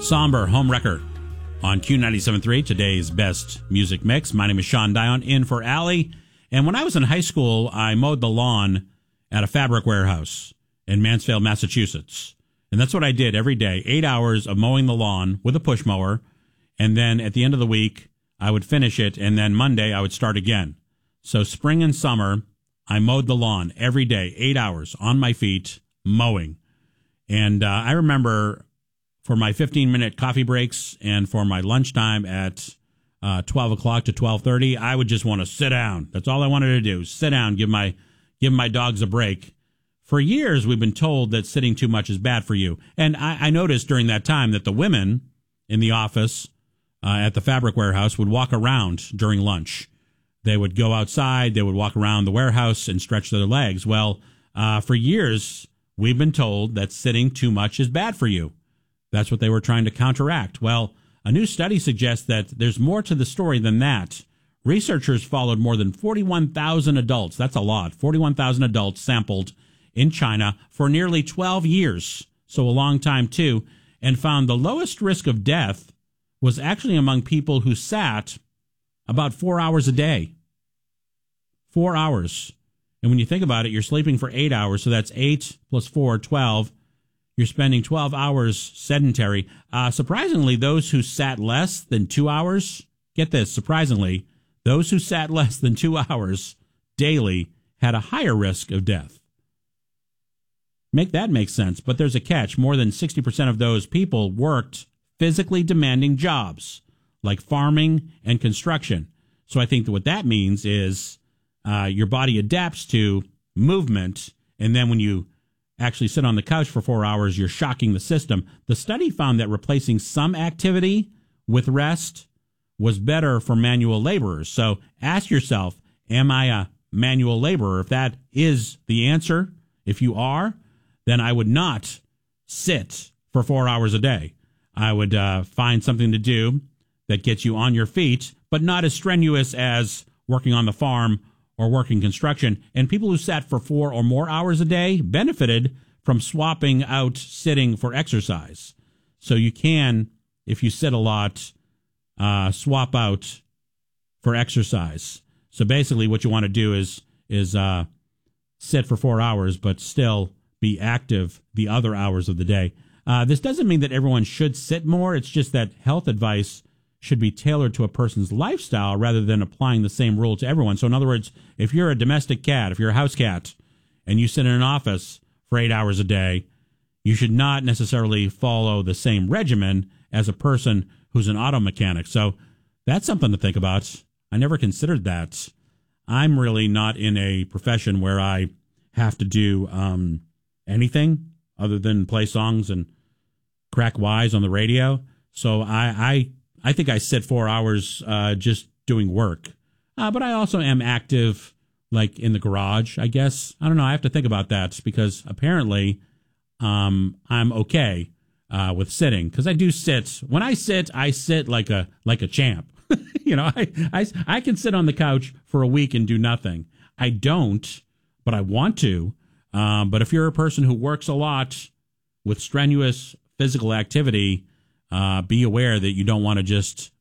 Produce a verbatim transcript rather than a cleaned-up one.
Somber Homewrecker on Q ninety-seven point three, today's best music mix. My name is Sean Dion, in for Allie. And when I was in high school, I mowed the lawn at a fabric warehouse in Mansfield, Massachusetts. And that's what I did every day, eight hours of mowing the lawn with a push mower. And then at the end of the week, I would finish it, and then Monday I would start again. So spring and summer, I mowed the lawn every day, eight hours on my feet, mowing. And uh, I remember for my fifteen-minute coffee breaks and for my lunchtime at uh, twelve o'clock to twelve thirty, I would just want to sit down. That's all I wanted to do, sit down, give my give my dogs a break. For years, we've been told that sitting too much is bad for you. And I, I noticed during that time that the women in the office uh, at the fabric warehouse would walk around during lunch. They would go outside, they would walk around the warehouse and stretch their legs. Well, uh, for years, we've been told that sitting too much is bad for you. That's what they were trying to counteract. Well, a new study suggests that there's more to the story than that. Researchers followed more than forty-one thousand adults. That's a lot. forty-one thousand adults sampled in China for nearly twelve years. So a long time, too. And found the lowest risk of death was actually among people who sat about four hours a day. Four hours. And when you think about it, you're sleeping for eight hours. So that's eight plus four, twelve. You're spending twelve hours sedentary. Uh, surprisingly, those who sat less than two hours, get this, surprisingly, those who sat less than two hours daily had a higher risk of death. Make that make sense, but there's a catch. More than sixty percent of those people worked physically demanding jobs like farming and construction. So I think that what that means is uh, your body adapts to movement, and then when you actually sit on the couch for four hours, you're shocking the system. The study found that replacing some activity with rest was better for manual laborers. So ask yourself, am I a manual laborer? If that is the answer, if you are, then I would not sit for four hours a day. I would uh, find something to do that gets you on your feet, but not as strenuous as working on the farm or working construction. And people who sat for four or more hours a day benefited from swapping out sitting for exercise. So you can, if you sit a lot, uh, swap out for exercise. So basically what you want to do is is uh, sit for four hours, but still be active the other hours of the day. Uh, this doesn't mean that everyone should sit more. It's just that health advice should be tailored to a person's lifestyle rather than applying the same rule to everyone. So in other words, if you're a domestic cat, if you're a house cat, and you sit in an office for eight hours a day, you should not necessarily follow the same regimen as a person who's an auto mechanic. So that's something to think about. I never considered that. I'm really not in a profession where I have to do um, anything other than play songs and crack wise on the radio. So I, I I think I sit four hours uh, just doing work. Uh, but I also am active, like in the garage, I guess. I don't know. I have to think about that because apparently um, I'm okay uh, with sitting because I do sit. When I sit, I sit like a like a champ. you know, I, I, I can sit on the couch for a week and do nothing. I don't, but I want to. Um, but if you're a person who works a lot with strenuous physical activity, Uh, be aware that you don't want to just